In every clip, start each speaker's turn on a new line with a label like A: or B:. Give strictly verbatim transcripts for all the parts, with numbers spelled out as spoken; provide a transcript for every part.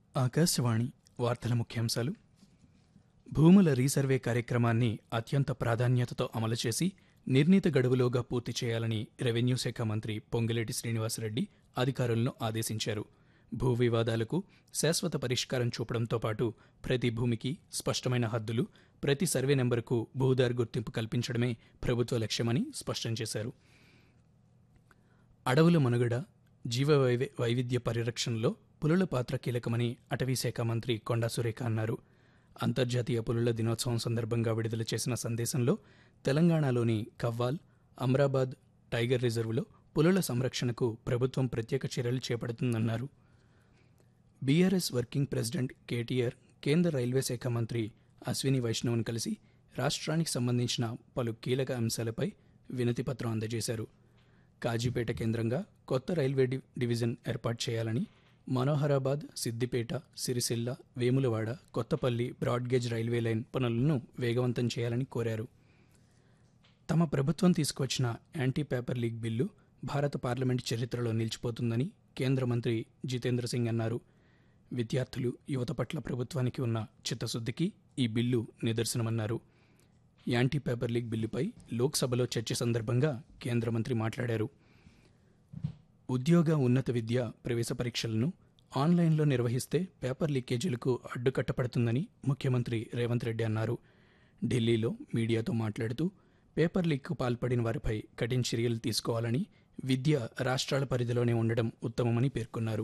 A: ఆకాశవాణి వార్తల ముఖ్యాంశాలు. భూముల రీసర్వే కార్యక్రమాన్ని అత్యంత ప్రాధాన్యతతో అమలు చేసి నిర్ణీత గడువులోగా పూర్తి చేయాలని రెవెన్యూ శాఖ మంత్రి పొంగులేటి శ్రీనివాసరెడ్డి అధికారులను ఆదేశించారు. భూ వివాదాలకు శాశ్వత పరిష్కారం చూపడంతో పాటు ప్రతి భూమికి స్పష్టమైన హద్దులు, ప్రతి సర్వే నెంబరుకు భూదారు గుర్తింపు కల్పించడమే ప్రభుత్వ లక్ష్యమని స్పష్టం చేశారు. అడవుల మనుగడ, జీవ వైవి వైవిధ్య పరిరక్షణలో పులుల పాత్ర కీలకమని అటవీశాఖ మంత్రి కొండా సురేఖ అన్నారు. అంతర్జాతీయ పులుల దినోత్సవం సందర్భంగా విడుదల చేసిన సందేశంలో తెలంగాణలోని కవ్వాల్, అమ్రాబాద్ టైగర్ రిజర్వులో పులుల సంరక్షణకు ప్రభుత్వం ప్రత్యేక చర్యలు చేపడుతుందన్నారు. బీఆర్ఎస్ వర్కింగ్ ప్రెసిడెంట్ కేటీఆర్ కేంద్ర రైల్వే శాఖ మంత్రి అశ్విని వైష్ణవ్ను కలిసి రాష్ట్రానికి సంబంధించిన పలు కీలక అంశాలపై వినతిపత్రం అందజేశారు. కాజీపేట కేంద్రంగా కొత్త రైల్వే డి డివిజన్ ఏర్పాటు చేయాలని, Manoharabad, Siddipet, Sircilla, Vemulawada, Kothapalli broad gauge railway line పనులను వేగవంతం చేయాలని కోరారు. తమ ప్రభుత్వం తీసుకువచ్చిన యాంటీ పేపర్ లీక్ బిల్లు భారత పార్లమెంటు చరిత్రలో నిలిచిపోతుందని కేంద్ర మంత్రి జితేంద్ర సింగ్ అన్నారు. విద్యార్థులు, యువత పట్ల ప్రభుత్వానికి ఉన్న చిత్తశుద్ధికి ఈ బిల్లు నిదర్శనమన్నారు. యాంటీ పేపర్ లీక్ బిల్లుపై లోక్సభలో చర్చ సందర్భంగా కేంద్ర మంత్రి మాట్లాడారు. ఉద్యోగ, ఉన్నత విద్య ప్రవేశ పరీక్షలను ఆన్లైన్లో నిర్వహిస్తే పేపర్ లీకేజీలకు అడ్డుకట్టపడుతుందని ముఖ్యమంత్రి రేవంత్ రెడ్డి అన్నారు. ఢిల్లీలో మీడియాతో మాట్లాడుతూ పేపర్ లీక్కు పాల్పడిన వారిపై కఠిన చర్యలు తీసుకోవాలని, విద్య రాష్ట్రాల పరిధిలోనే ఉండడం ఉత్తమమని పేర్కొన్నారు.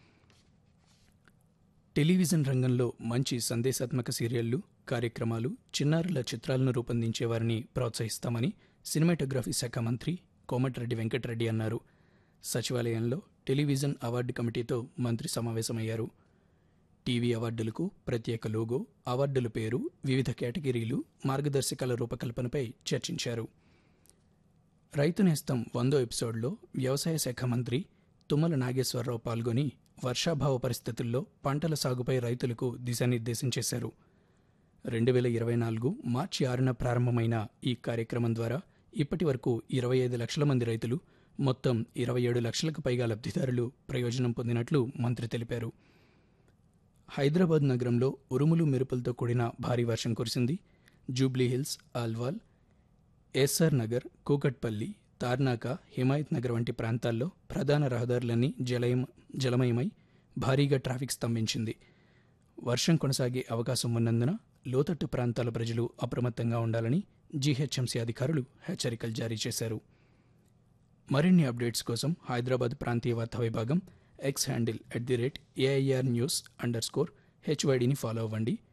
A: టెలివిజన్ రంగంలో మంచి సందేశాత్మక సీరియళ్లు, కార్యక్రమాలు, చిన్నారుల చిత్రాలను రూపొందించే వారిని ప్రోత్సహిస్తామని సినిమాటోగ్రఫీ శాఖ మంత్రి కోమటిరెడ్డి వెంకటరెడ్డి అన్నారు. సచివాలయంలో టెలివిజన్ అవార్డు కమిటీతో మంత్రి సమావేశమయ్యారు. టీవీ అవార్డులకు ప్రత్యేక లోగో, అవార్డుల పేరు, వివిధ కేటగిరీలు, మార్గదర్శకాల రూపకల్పనపై చర్చించారు. రైతు నేస్తం వందో ఎపిసోడ్లో వ్యవసాయ శాఖ మంత్రి తుమ్మల నాగేశ్వరరావు పాల్గొని వర్షాభావ పరిస్థితుల్లో పంటల సాగుపై రైతులకు దిశానిర్దేశం చేశారు. రెండు వేల ఇరవై నాలుగు మార్చి ఆరున ప్రారంభమైన ఈ కార్యక్రమం ద్వారా ఇప్పటి వరకు ఇరవై ఐదు లక్షల మంది రైతులు, మొత్తం ఇరవై ఏడు లక్షలకు పైగా లబ్ధిదారులు ప్రయోజనం పొందినట్లు మంత్రి తెలిపారు. హైదరాబాద్ నగరంలో ఉరుములు మెరుపులతో కూడిన భారీ వర్షం కురిసింది. జూబ్లీహిల్స్, ఆల్వాల్, ఎస్ఆర్ నగర్, కూకట్పల్లి, తార్నాక, హిమాయత్ నగర్ వంటి ప్రాంతాల్లో ప్రధాన రహదారులన్నీ జలయం జలమయమై భారీగా ట్రాఫిక్ స్తంభించింది. వర్షం కొనసాగే అవకాశం ఉన్నందున లోతట్టు ప్రాంతాల ప్రజలు అప్రమత్తంగా ఉండాలని జీహెచ్ఎంసీ అధికారులు హెచ్చరికలు జారీ చేశారు. మరిన్ని అప్డేట్స్ కోసం హైదరాబాద్ ప్రాంతీయ వార్తా విభాగం X handle at the rate AIR news under score హెచ్వైడిని follow అవ్వండి.